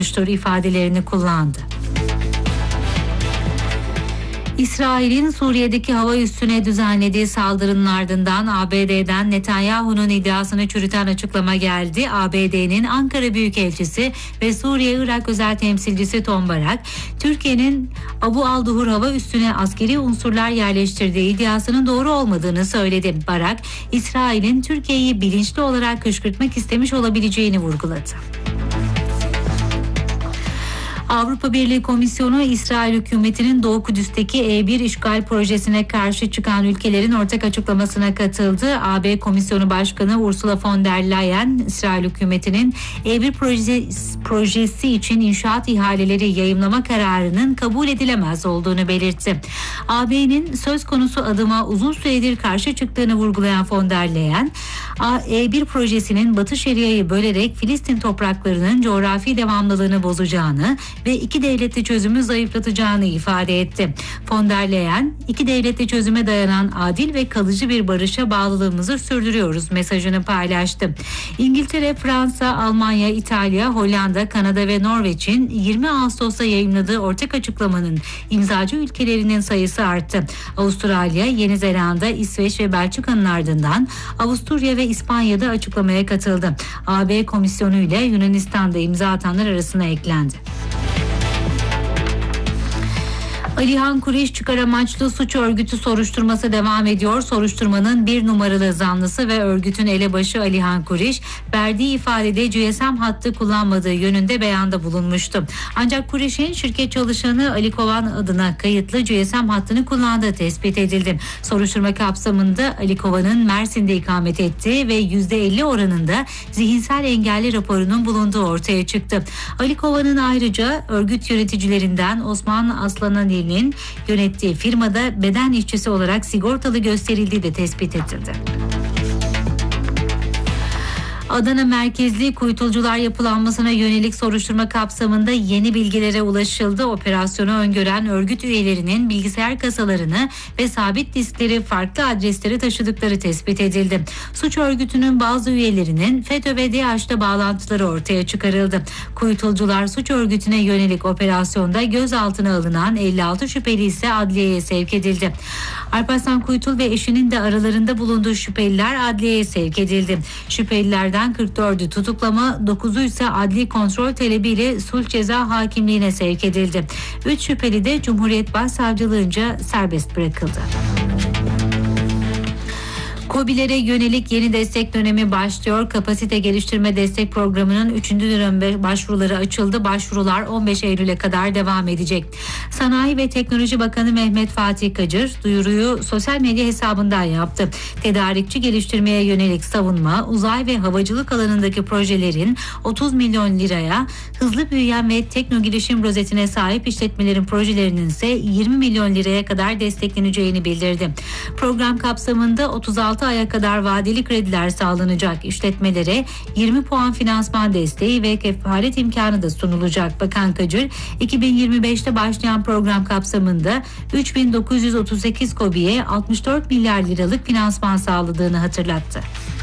ifadelerini kullandı. İsrail'in Suriye'deki hava üssüne düzenlediği saldırının ardından ABD'den Netanyahu'nun iddiasını çürüten açıklama geldi. ABD'nin Ankara Büyükelçisi ve Suriye-Irak özel temsilcisi Tom Barak, Türkiye'nin Abu al-Duhur hava üssüne askeri unsurlar yerleştirdiği iddiasının doğru olmadığını söyledi. Barak, İsrail'in Türkiye'yi bilinçli olarak kışkırtmak istemiş olabileceğini vurguladı. Avrupa Birliği Komisyonu, İsrail hükümetinin Doğu Kudüs'teki E1 işgal projesine karşı çıkan ülkelerin ortak açıklamasına katıldı. AB Komisyonu Başkanı Ursula von der Leyen, İsrail hükümetinin E1 projesi için inşaat ihaleleri yayımlama kararının kabul edilemez olduğunu belirtti. AB'nin söz konusu adıma uzun süredir karşı çıktığını vurgulayan von der Leyen, E1 projesinin Batı Şeria'yı bölerek Filistin topraklarının coğrafi devamlılığını bozacağını ve iki devletli çözümü zayıflatacağını ifade etti. Von der Leyen, iki devletli çözüme dayanan adil ve kalıcı bir barışa bağlılığımızı sürdürüyoruz mesajını paylaştı. İngiltere, Fransa, Almanya, İtalya, Hollanda, Kanada ve Norveç'in 20 Ağustos'ta yayımladığı ortak açıklamanın imzacı ülkelerinin sayısı arttı. Avustralya, Yeni Zelanda, İsveç ve Belçika'nın ardından Avusturya ve İspanya'da açıklamaya katıldı. AB Komisyonu ile Yunanistan'da imza atanlar arasına eklendi. Alihan Kureş çıkar amaçlı suç örgütü soruşturması devam ediyor. Soruşturmanın bir numaralı zanlısı ve örgütün elebaşı Alihan Kureş, verdiği ifadede GSM hattı kullanmadığı yönünde beyanda bulunmuştu. Ancak Kureş'in şirket çalışanı Ali Kovan adına kayıtlı GSM hattını kullandığı tespit edildi. Soruşturma kapsamında Ali Kovan'ın Mersin'de ikamet ettiği ve %50 oranında zihinsel engelli raporunun bulunduğu ortaya çıktı. Ali Kovan'ın ayrıca örgüt yöneticilerinden Osman Aslanan'ın yönettiği firmada beden işçisi olarak sigortalı gösterildiği de tespit edildi. Adana merkezli kuytulcular yapılanmasına yönelik soruşturma kapsamında yeni bilgilere ulaşıldı. Operasyonu öngören örgüt üyelerinin bilgisayar kasalarını ve sabit diskleri farklı adreslere taşıdıkları tespit edildi. Suç örgütünün bazı üyelerinin FETÖ ve DAEŞ'te bağlantıları ortaya çıkarıldı. Kuytulcular suç örgütüne yönelik operasyonda gözaltına alınan 56 şüpheli ise adliyeye sevk edildi. Alparslan Kuytul ve eşinin de aralarında bulunduğu şüpheliler adliyeye sevk edildi. Şüphelilerden 44'ü tutuklama, 9'u ise adli kontrol talebiyle sulh ceza hakimliğine sevk edildi. 3 şüpheli de Cumhuriyet Başsavcılığınca serbest bırakıldı. KOBİ'lere yönelik yeni destek dönemi başlıyor. Kapasite geliştirme destek programının 3. dönem başvuruları açıldı. Başvurular 15 Eylül'e kadar devam edecek. Sanayi ve Teknoloji Bakanı Mehmet Fatih Kacır duyuruyu sosyal medya hesabından yaptı. Tedarikçi geliştirmeye yönelik savunma, uzay ve havacılık alanındaki projelerin 30 milyon liraya, hızlı büyüyen ve tekno girişim rozetine sahip işletmelerin projelerinin ise 20 milyon liraya kadar destekleneceğini bildirdi. Program kapsamında 36 aya kadar vadeli krediler sağlanacak. İşletmelere 20 puan finansman desteği ve kefalet imkanı da sunulacak. Bakan Kacır, 2025'te başlayan program kapsamında 3.938 KOBİ'ye 64 milyar liralık finansman sağladığını hatırlattı.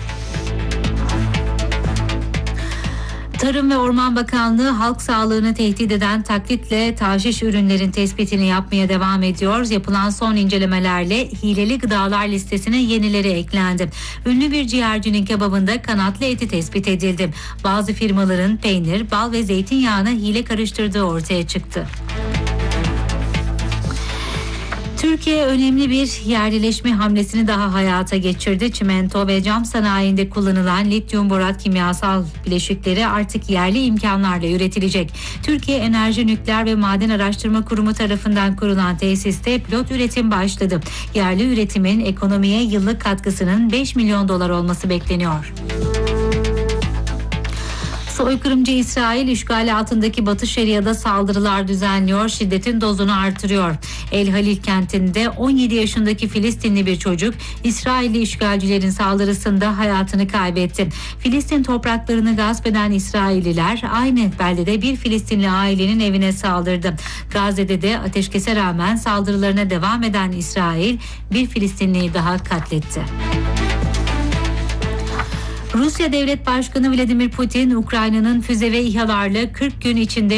Tarım ve Orman Bakanlığı halk sağlığını tehdit eden taklitle tahşiş ürünlerin tespitini yapmaya devam ediyor. Yapılan son incelemelerle hileli gıdalar listesine yenileri eklendi. Ünlü bir ciğercinin kebabında kanatlı eti tespit edildi. Bazı firmaların peynir, bal ve zeytinyağına hile karıştırdığı ortaya çıktı. Türkiye önemli bir yerleşme hamlesini daha hayata geçirdi. Çimento ve cam sanayinde kullanılan lityum borat kimyasal bileşikleri artık yerli imkanlarla üretilecek. Türkiye Enerji Nükleer ve Maden Araştırma Kurumu tarafından kurulan tesiste pilot üretim başladı. Yerli üretimin ekonomiye yıllık katkısının 5 milyon dolar olması bekleniyor. Soykırımcı İsrail işgali altındaki Batı Şeria'da saldırılar düzenliyor, şiddetin dozunu artırıyor. El Halil kentinde 17 yaşındaki Filistinli bir çocuk İsrailli işgalcilerin saldırısında hayatını kaybetti. Filistin topraklarını gasp eden İsrailliler aynı beldede bir Filistinli ailenin evine saldırdı. Gazze'de de ateşkese rağmen saldırılarına devam eden İsrail bir Filistinliyi daha katletti. Rusya Devlet Başkanı Vladimir Putin, Ukrayna'nın füze ve İHA'larla 40 gün içinde